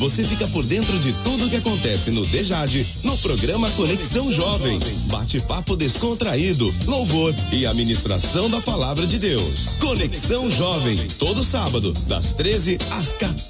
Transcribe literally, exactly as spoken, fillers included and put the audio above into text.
você fica por dentro de tudo que acontece no DEJAD, no programa Conexão Jovem. Bate-papo descontraído, louvor e a ministração da palavra de Deus. Conexão Jovem, todo sábado, das treze às quatorze.